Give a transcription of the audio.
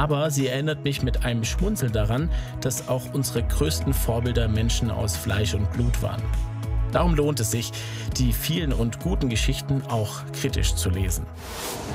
Aber sie erinnert mich mit einem Schmunzel daran, dass auch unsere größten Vorbilder Menschen aus Fleisch und Blut waren. Darum lohnt es sich, die vielen und guten Geschichten auch kritisch zu lesen.